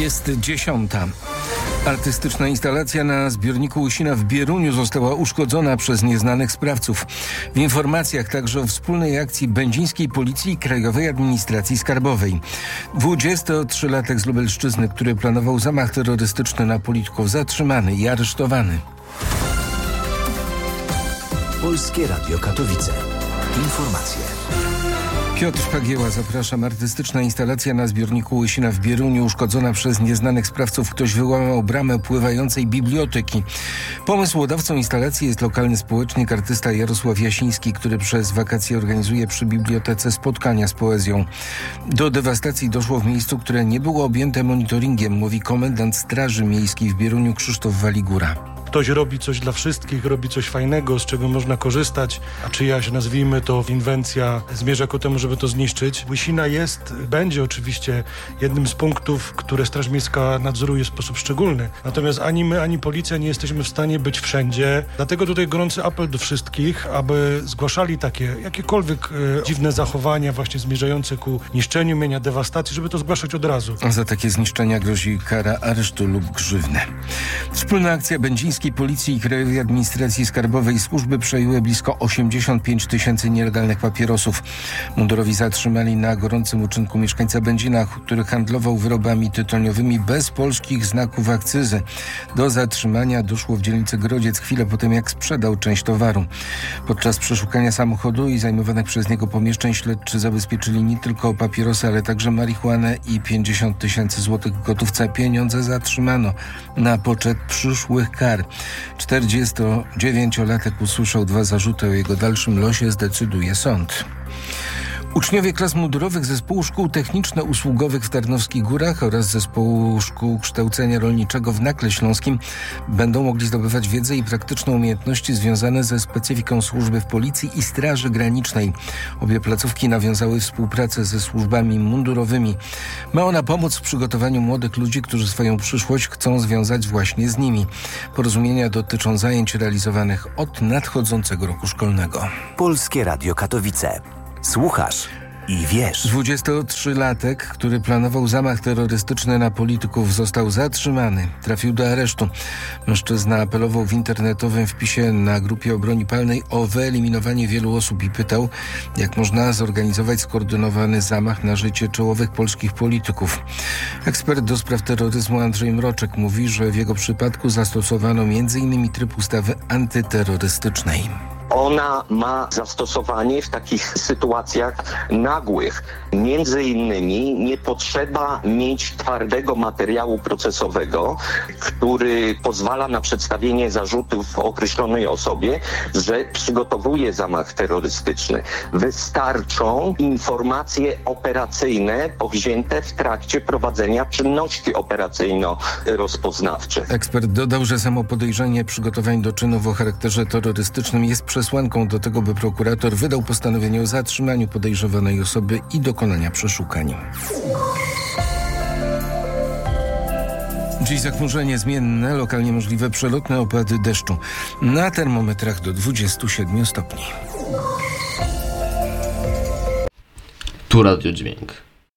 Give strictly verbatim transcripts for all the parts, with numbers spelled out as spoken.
Jest dziesiąta. Artystyczna instalacja na zbiorniku Łysina w Bieruniu została uszkodzona przez nieznanych sprawców. W informacjach także o wspólnej akcji będzińskiej Policji i Krajowej Administracji Skarbowej. dwudziestotrzylatek z Lubelszczyzny, który planował zamach terrorystyczny na polityków, zatrzymany i aresztowany. Polskie Radio Katowice. Informacje. Piotr Pagieła, zapraszam. Artystyczna instalacja na zbiorniku Łysina w Bieruniu uszkodzona przez nieznanych sprawców. Ktoś wyłamał bramę pływającej biblioteki. Pomysłodawcą instalacji jest lokalny społecznik, artysta Jarosław Jasiński, który przez wakacje organizuje przy bibliotece spotkania z poezją. Do dewastacji doszło w miejscu, które nie było objęte monitoringiem, mówi komendant Straży Miejskiej w Bieruniu Krzysztof Waligura. Ktoś robi coś dla wszystkich, robi coś fajnego, z czego można korzystać, a czyjaś, nazwijmy to, inwencja zmierza ku temu, żeby to zniszczyć. Łysina jest, będzie oczywiście jednym z punktów, które Straż Miejska nadzoruje w sposób szczególny. Natomiast ani my, ani policja nie jesteśmy w stanie być wszędzie. Dlatego tutaj gorący apel do wszystkich, aby zgłaszali takie jakiekolwiek e, dziwne zachowania właśnie zmierzające ku niszczeniu mienia, dewastacji, żeby to zgłaszać od razu. Za takie zniszczenia grozi kara aresztu lub grzywny. Wspólna akcja będzińska Policji i Krajowej Administracji Skarbowej służby przejęły blisko osiemdziesiąt pięć tysięcy nielegalnych papierosów. Mundurowi zatrzymali na gorącym uczynku mieszkańca Będzina, który handlował wyrobami tytoniowymi bez polskich znaków akcyzy. Do zatrzymania doszło w dzielnicy Grodziec chwilę po tym, jak sprzedał część towaru. Podczas przeszukania samochodu i zajmowanych przez niego pomieszczeń śledczy zabezpieczyli nie tylko papierosy, ale także marihuanę i pięćdziesiąt tysięcy złotych w gotówce. Pieniądze zatrzymano na poczet przyszłych kar. czterdziestodziewięciolatek usłyszał dwa zarzuty, o jego dalszym losie zdecyduje sąd. Uczniowie klas mundurowych Zespołu Szkół Techniczno-Usługowych w Tarnowskich Górach oraz Zespołu Szkół Kształcenia Rolniczego w Nakle Śląskim będą mogli zdobywać wiedzę i praktyczne umiejętności związane ze specyfiką służby w Policji i Straży Granicznej. Obie placówki nawiązały współpracę ze służbami mundurowymi. Ma ona pomóc w przygotowaniu młodych ludzi, którzy swoją przyszłość chcą związać właśnie z nimi. Porozumienia dotyczą zajęć realizowanych od nadchodzącego roku szkolnego. Polskie Radio Katowice. Słuchasz i wiesz. dwudziestotrzylatek, który planował zamach terrorystyczny na polityków, został zatrzymany. Trafił do aresztu. Mężczyzna apelował w internetowym wpisie na grupie o broni palnej o wyeliminowanie wielu osób i pytał, jak można zorganizować skoordynowany zamach na życie czołowych polskich polityków. Ekspert do spraw terroryzmu Andrzej Mroczek mówi, że w jego przypadku zastosowano między innymi tryb ustawy antyterrorystycznej. Ona ma zastosowanie w takich sytuacjach nagłych. Między innymi nie potrzeba mieć twardego materiału procesowego, który pozwala na przedstawienie zarzutów określonej osobie, że przygotowuje zamach terrorystyczny. Wystarczą informacje operacyjne powzięte w trakcie prowadzenia czynności operacyjno-rozpoznawczych. Ekspert dodał, że samo podejrzenie przygotowań do czynów o charakterze terrorystycznym jest przesłanką do tego, by prokurator wydał postanowienie o zatrzymaniu podejrzewanej osoby i dokonania przeszukań. Dziś zachmurzenie zmienne, lokalnie możliwe przelotne opady deszczu. Na termometrach do dwudziestu siedmiu stopni. Tu Radio Dźwięk.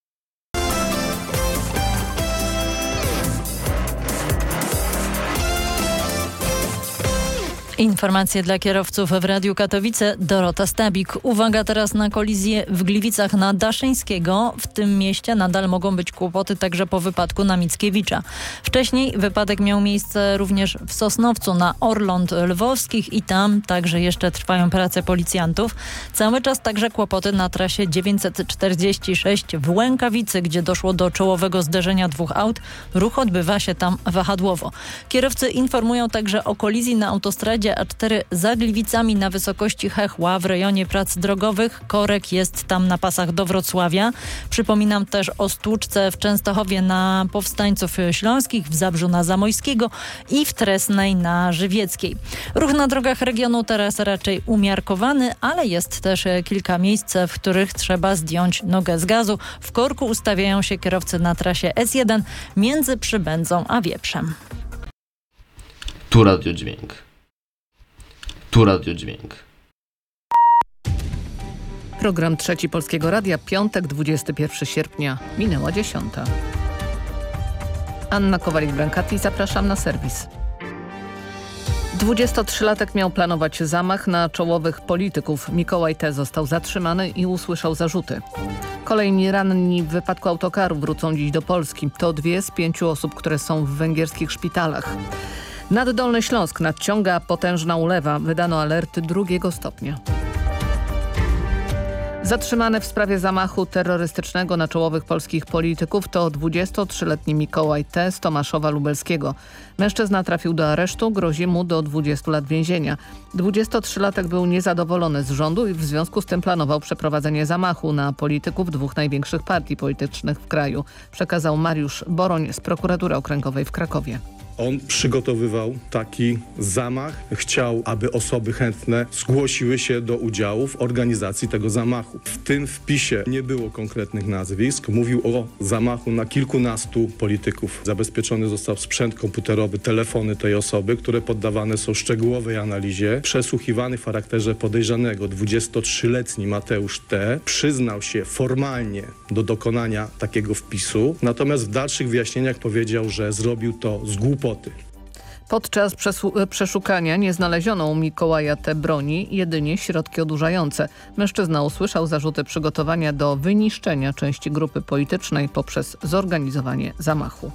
Informacje dla kierowców w Radiu Katowice. Dorota Stabik. Uwaga teraz na kolizję w Gliwicach na Daszyńskiego. W tym mieście nadal mogą być kłopoty także po wypadku na Mickiewicza. Wcześniej wypadek miał miejsce również w Sosnowcu na Orląt Lwowskich i tam także jeszcze trwają prace policjantów. Cały czas także kłopoty na trasie dziewięćset czterdzieści sześć w Łękawicy, gdzie doszło do czołowego zderzenia dwóch aut. Ruch odbywa się tam wahadłowo. Kierowcy informują także o kolizji na autostradzie A cztery za Gliwicami na wysokości Hechła w rejonie prac drogowych. Korek jest tam na pasach do Wrocławia. Przypominam też o stłuczce w Częstochowie na Powstańców Śląskich, w Zabrzu na Zamojskiego i w Tresnej na Żywieckiej. Ruch na drogach regionu teraz raczej umiarkowany, ale jest też kilka miejsc, w których trzeba zdjąć nogę z gazu. W korku ustawiają się kierowcy na trasie S jeden między Przybędzą a Wieprzem. Tu Radio Dźwięk. Tu Radio Dźwięk. Program Trzeci Polskiego Radia, piątek, dwudziestego pierwszego sierpnia. Minęła dziesiąta. Anna Kowalik-Brankati, zapraszam na serwis. dwudziestotrzylatek miał planować zamach na czołowych polityków. Mikołaj T. został zatrzymany i usłyszał zarzuty. Kolejni ranni w wypadku autokaru wrócą dziś do Polski. To dwie z pięciu osób, które są w węgierskich szpitalach. Nad Dolny Śląsk nadciąga potężna ulewa. Wydano alerty drugiego stopnia. Zatrzymany w sprawie zamachu terrorystycznego na czołowych polskich polityków to dwudziestotrzyletni Mikołaj T. z Tomaszowa Lubelskiego. Mężczyzna trafił do aresztu, grozi mu do dwudziestu lat więzienia. dwudziestotrzylatek był niezadowolony z rządu i w związku z tym planował przeprowadzenie zamachu na polityków dwóch największych partii politycznych w kraju, przekazał Mariusz Boroń z Prokuratury Okręgowej w Krakowie. On przygotowywał taki zamach. Chciał, aby osoby chętne zgłosiły się do udziału w organizacji tego zamachu. W tym wpisie nie było konkretnych nazwisk. Mówił o zamachu na kilkunastu polityków. Zabezpieczony został sprzęt komputerowy, telefony tej osoby, które poddawane są szczegółowej analizie. Przesłuchiwany w charakterze podejrzanego dwudziestotrzyletni Mateusz T. przyznał się formalnie do dokonania takiego wpisu. Natomiast w dalszych wyjaśnieniach powiedział, że zrobił to z głupoty. Podczas przeszukania nie znaleziono u Mikołaja T. broni, jedynie środki odurzające. Mężczyzna usłyszał zarzuty przygotowania do wyniszczenia części grupy politycznej poprzez zorganizowanie zamachu.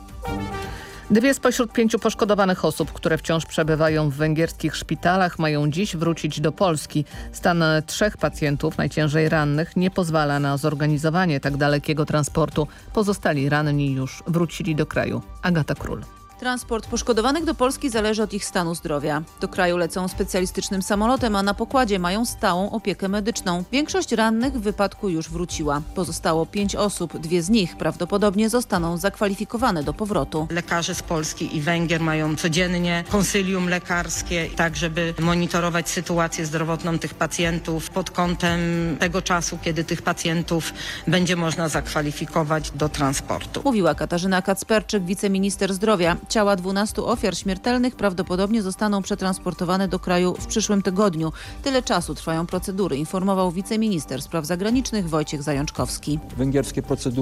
Dwie spośród pięciu poszkodowanych osób, które wciąż przebywają w węgierskich szpitalach, mają dziś wrócić do Polski. Stan trzech pacjentów, najciężej rannych, nie pozwala na zorganizowanie tak dalekiego transportu. Pozostali ranni już wrócili do kraju. Agata Król. Transport poszkodowanych do Polski zależy od ich stanu zdrowia. Do kraju lecą specjalistycznym samolotem, a na pokładzie mają stałą opiekę medyczną. Większość rannych w wypadku już wróciła. Pozostało pięć osób. Dwie z nich prawdopodobnie zostaną zakwalifikowane do powrotu. Lekarze z Polski i Węgier mają codziennie konsylium lekarskie, tak żeby monitorować sytuację zdrowotną tych pacjentów pod kątem tego czasu, kiedy tych pacjentów będzie można zakwalifikować do transportu. Mówiła Katarzyna Kacperczyk, wiceminister zdrowia. Ciała dwunastu ofiar śmiertelnych prawdopodobnie zostaną przetransportowane do kraju w przyszłym tygodniu. Tyle czasu trwają procedury, informował wiceminister spraw zagranicznych Wojciech Zajączkowski. Węgierskie procedury